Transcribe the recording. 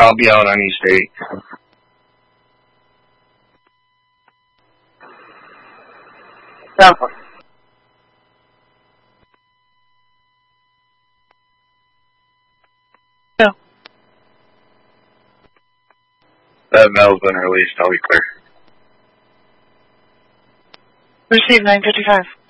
I'll be out on East 8. Sample. No. That mail's been released. I'll be clear. Receive 955.